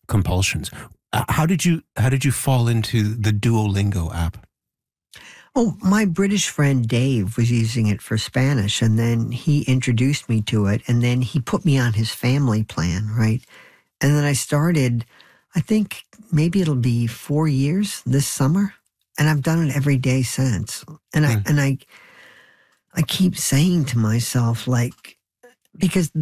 compulsions. How did you fall into the Duolingo app? Oh, my British friend Dave was using it for Spanish, and then he introduced me to it, and then he put me on his family plan, right? And then I started, I think maybe it'll be 4 years this summer, and I've done it every day since. And I keep saying to myself, like, because